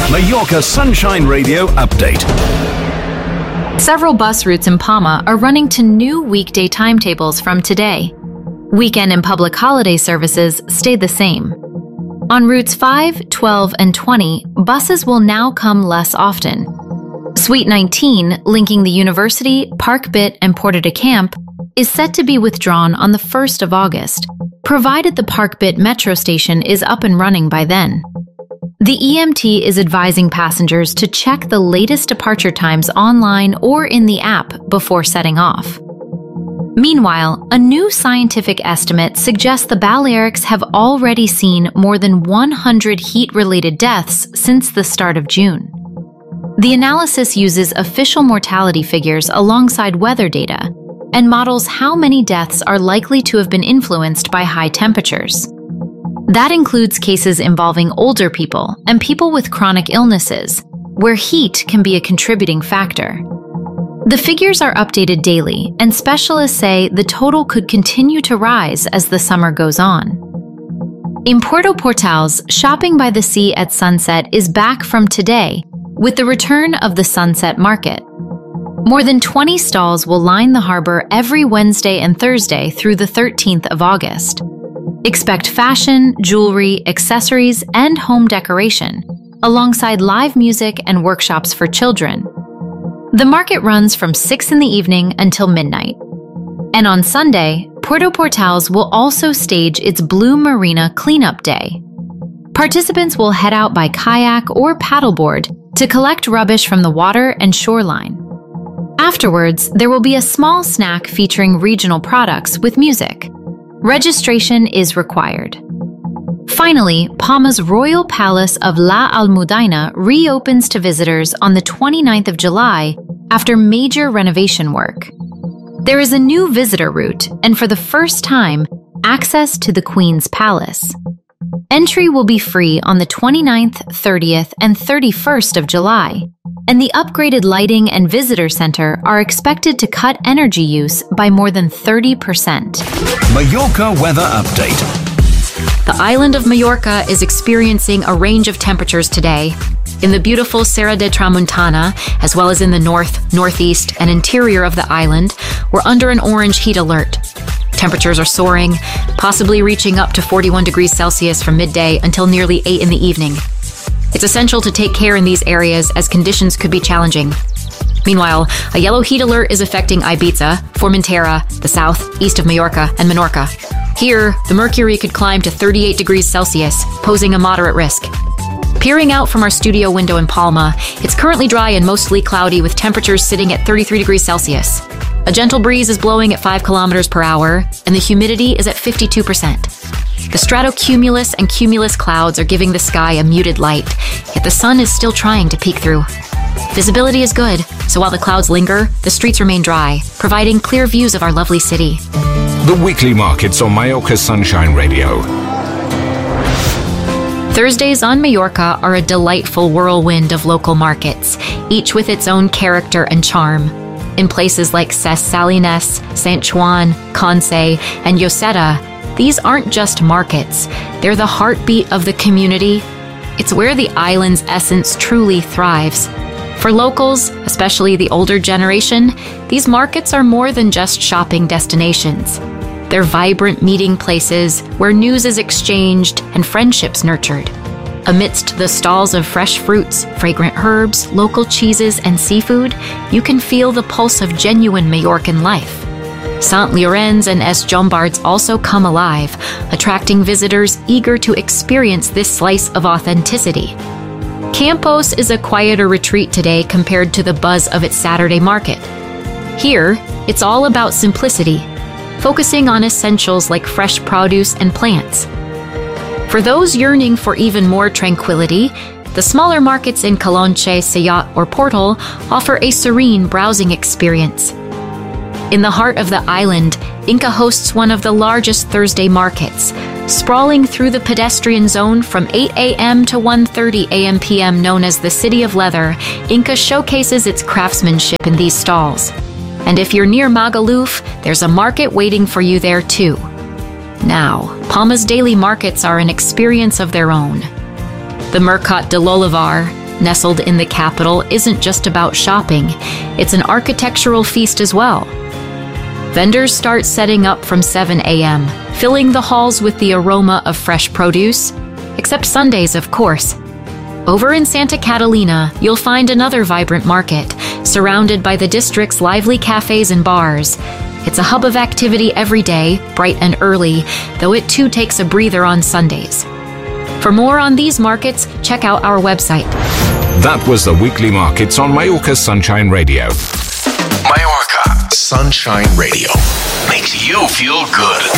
Mallorca Sunshine Radio update. Several bus routes in Palma are running to new weekday timetables from today. Weekend and public holiday services stayed the same. On routes 5, 12, and 20, buses will now come less often. Suite 19, linking the University, Park Bit, and Porta de Camp, is set to be withdrawn on the 1st of August, provided the Park Bit metro station is up and running by then. The EMT is advising passengers to check the latest departure times online or in the app before setting off. Meanwhile, a new scientific estimate suggests the Balearics have already seen more than 100 heat-related deaths since the start of June. The analysis uses official mortality figures alongside weather data and models how many deaths are likely to have been influenced by high temperatures. That includes cases involving older people and people with chronic illnesses, where heat can be a contributing factor. The figures are updated daily, and specialists say the total could continue to rise as the summer goes on. In Puerto Portals, shopping by the sea at sunset is back from today, with the return of the Sunset Market. More than 20 stalls will line the harbor every Wednesday and Thursday through the 13th of August. Expect fashion, jewelry, accessories, and home decoration, alongside live music and workshops for children. The market runs from 6 in the evening until midnight. And on Sunday, Puerto Portals will also stage its Blue Marina Cleanup Day. Participants will head out by kayak or paddleboard to collect rubbish from the water and shoreline. Afterwards, there will be a small snack featuring regional products with music. Registration is required. Finally, Palma's Royal Palace of La Almudaina reopens to visitors on the 29th of July after major renovation work. There is a new visitor route, and for the first time, access to the Queen's Palace. Entry will be free on the 29th, 30th, and 31st of July, and the upgraded lighting and visitor center are expected to cut energy use by more than 30%. Mallorca weather update. The island of Mallorca is experiencing a range of temperatures today. In the beautiful Serra de Tramuntana, as well as in the north, northeast, and interior of the island, we're under an orange heat alert. Temperatures are soaring, possibly reaching up to 41 degrees Celsius from midday until nearly 8 in the evening. It's essential to take care in these areas as conditions could be challenging. Meanwhile, a yellow heat alert is affecting Ibiza, Formentera, the south, east of Mallorca, and Menorca. Here, the mercury could climb to 38 degrees Celsius, posing a moderate risk. Peering out from our studio window in Palma, it's currently dry and mostly cloudy with temperatures sitting at 33 degrees Celsius. A gentle breeze is blowing at 5 kilometers per hour, and the humidity is at 52%. The stratocumulus and cumulus clouds are giving the sky a muted light, yet the sun is still trying to peek through. Visibility is good, so while the clouds linger, the streets remain dry, providing clear views of our lovely city. The weekly markets on Mallorca Sunshine Radio. Thursdays on Mallorca are a delightful whirlwind of local markets, each with its own character and charm. In places like Ses Salines, St. Juan, Conce, and Lloseta, these aren't just markets, they're the heartbeat of the community. It's where the island's essence truly thrives. For locals, especially the older generation, these markets are more than just shopping destinations. They're vibrant meeting places where news is exchanged and friendships nurtured. Amidst the stalls of fresh fruits, fragrant herbs, local cheeses, and seafood, you can feel the pulse of genuine Mallorcan life. Sant Llorenç and Es Jombards also come alive, attracting visitors eager to experience this slice of authenticity. Campos is a quieter retreat today compared to the buzz of its Saturday market. Here, it's all about simplicity, focusing on essentials like fresh produce and plants. For those yearning for even more tranquility, the smaller markets in Calonche, Sayat, or Portal offer a serene browsing experience. In the heart of the island, Inca hosts one of the largest Thursday markets. Sprawling through the pedestrian zone from 8 a.m. to 1:30 a.m. p.m. known as the City of Leather, Inca showcases its craftsmanship in these stalls. And if you're near Magaluf, there's a market waiting for you there too. Now, Palma's daily markets are an experience of their own. The Mercat de l'Olivar, nestled in the capital, isn't just about shopping. It's an architectural feast as well. Vendors start setting up from 7 a.m., filling the halls with the aroma of fresh produce, except Sundays, of course. Over in Santa Catalina, you'll find another vibrant market, surrounded by the district's lively cafes and bars. It's a hub of activity every day, bright and early, though it too takes a breather on Sundays. For more on these markets, check out our website. That was the Weekly Markets on Mallorca Sunshine Radio. Mallorca Sunshine Radio makes you feel good.